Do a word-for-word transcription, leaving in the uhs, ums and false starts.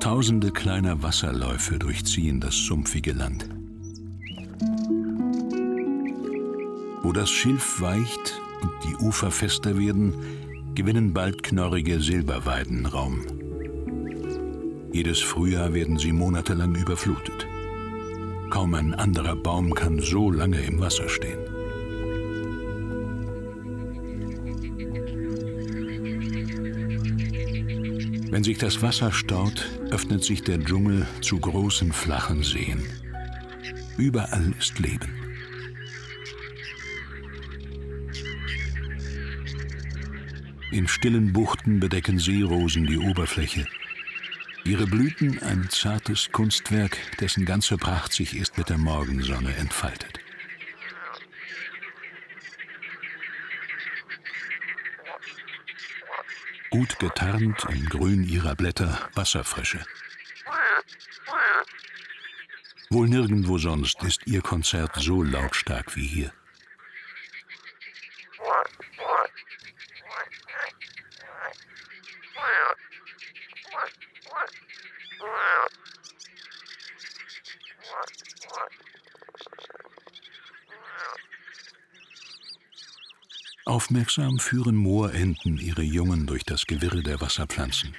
Tausende kleiner Wasserläufe durchziehen das sumpfige Land. Wo das Schilf weicht und die Ufer fester werden, gewinnen bald knorrige Silberweiden Raum. Jedes Frühjahr werden sie monatelang überflutet. Kaum ein anderer Baum kann so lange im Wasser stehen. Wenn sich das Wasser staut, öffnet sich der Dschungel zu großen, flachen Seen. Überall ist Leben. In stillen Buchten bedecken Seerosen die Oberfläche. Ihre Blüten ein zartes Kunstwerk, dessen ganze Pracht sich erst mit der Morgensonne entfaltet. Gut getarnt im Grün ihrer Blätter Wasserfrösche. Wohl nirgendwo sonst ist ihr Konzert so lautstark wie hier. Aufmerksam führen Moorenten ihre Jungen durch das Gewirr der Wasserpflanzen.